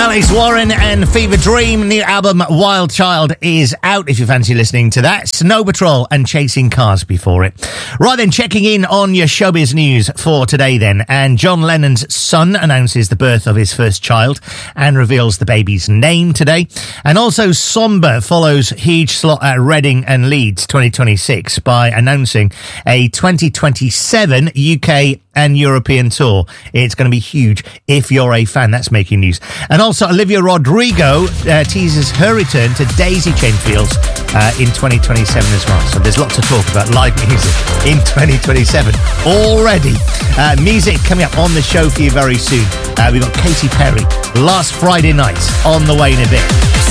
Alex Warren and Fever Dream. New album Wild Child is out if you fancy listening to that. Snow Patrol and Chasing Cars before it. Right then, checking in on your showbiz news for today then. And John Lennon's son announces the birth of his first child and reveals the baby's name today. And also Somber follows huge slot at Reading and Leeds 2026 by announcing a 2027 UK and European tour. It's going to be huge if you're a fan. That's making news. And also Olivia Rodrigo teases her return to Daisy Chain Fields in 2027 as well. So there's lots to talk about live music in 2027 already. Music coming up on the show for you very soon. We've got Katy Perry last Friday night on the way in a bit.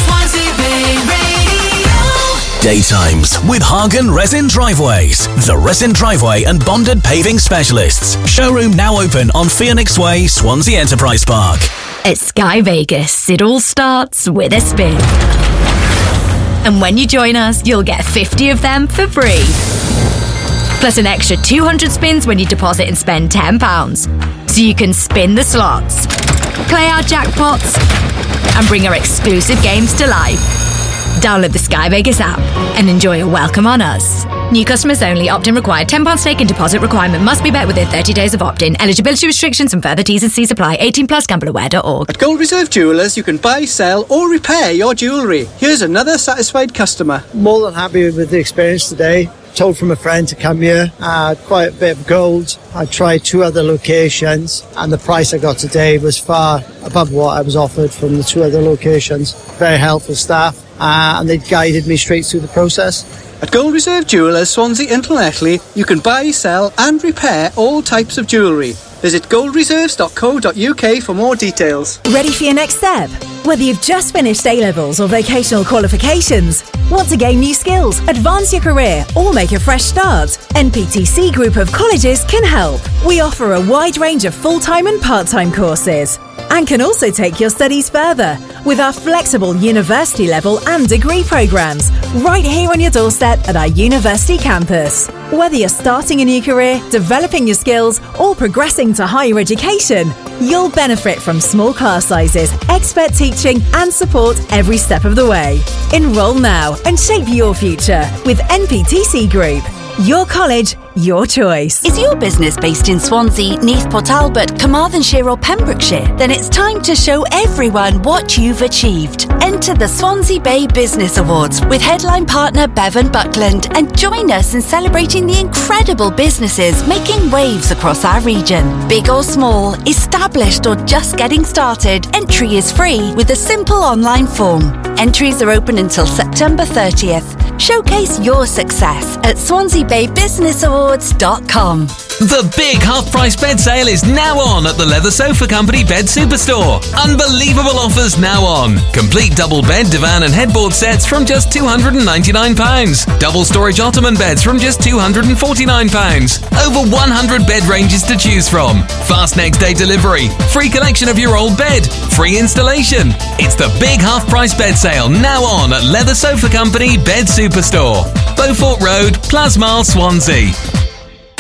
Daytimes with Hagen Resin Driveways, the resin driveway and bonded paving specialists. Showroom now open on Phoenix Way, Swansea Enterprise Park. At Sky Vegas, it all starts with a spin. And when you join us, you'll get 50 of them for free. Plus an extra 200 spins when you deposit and spend £10. So you can spin the slots, play our jackpots, and bring our exclusive games to life. Download the Sky Vegas app and enjoy a welcome on us. New customers only. Opt-in required. £10 stake and deposit requirement must be met within 30 days of opt-in. Eligibility restrictions and further T's and C's apply. 18 plus. Gambleaware.org. At Gold Reserve Jewellers, you can buy, sell or repair your jewellery. Here's another satisfied customer. More than happy with the experience today. Told from a friend to come here. Quite a bit of gold. I tried 2 other locations and the price I got today was far above what I was offered from the 2 other locations. Very helpful staff and they guided me straight through the process. At Gold Reserve Jewellers, Swansea and Llanelli, you can buy, sell and repair all types of jewellery. Visit goldreserves.co.uk for more details. Ready for your next step? Whether you've just finished A-levels or vocational qualifications, want to gain new skills, advance your career or make a fresh start, NPTC Group of Colleges can help. We offer a wide range of full-time and part-time courses and can also take your studies further with our flexible university level and degree programmes right here on your doorstep at our university campus. Whether you're starting a new career, developing your skills or progressing to higher education, you'll benefit from small class sizes, expert teaching and support every step of the way. Enroll now and shape your future with NPTC Group. Your college, your choice. Is your business based in Swansea, Neath, Port Talbot, Carmarthenshire or Pembrokeshire? Then it's time to show everyone what you've achieved. Enter the Swansea Bay Business Awards with headline partner Bevan Buckland and join us in celebrating the incredible businesses making waves across our region. Big or small, established or just getting started, entry is free with a simple online form. Entries are open until September 30th. Showcase your success at SwanseaBayBusinessAwards.com. The big half-price bed sale is now on at the Leather Sofa Company Bed Superstore. Unbelievable offers now on. Complete double bed, divan and headboard sets from just £299. Double storage ottoman beds from just £249. Over 100 bed ranges to choose from. Fast next day delivery. Free collection of your old bed. Free installation. It's the big half-price bed sale now on at Leather Sofa Company Bed Superstore. Beaufort Road, Plasmar, Swansea.